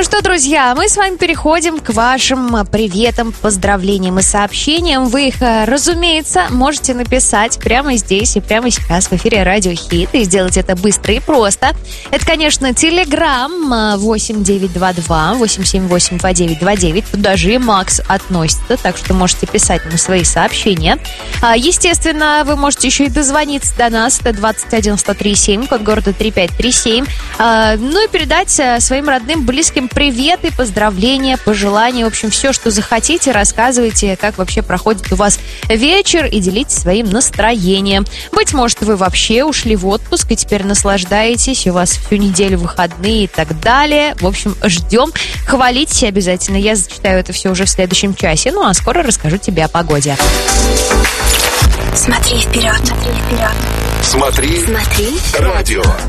Ну что, друзья, мы с вами переходим к вашим приветам, поздравлениям и сообщениям. Вы их, разумеется, можете написать прямо здесь и прямо сейчас в эфире Радио Хит. И сделать это быстро и просто. Это, конечно, Телеграм 8922-878-2929. Туда же и Макс относится, так что можете писать ему свои сообщения. Естественно, вы можете еще и дозвониться до нас. Это 21-103-7, код города 3537. Ну и передать своим родным, близким приветы, поздравления, пожелания. В общем, все, что захотите, рассказывайте, как вообще проходит у вас вечер, и делитесь своим настроением. Быть может, вы вообще ушли в отпуск и теперь наслаждаетесь, у вас всю неделю выходные и так далее. В общем, ждем. Хвалитесь обязательно. Я зачитаю это все уже в следующем часе. Ну, а скоро расскажу тебе о погоде. Смотри вперед, смотри вперед. Смотри радио.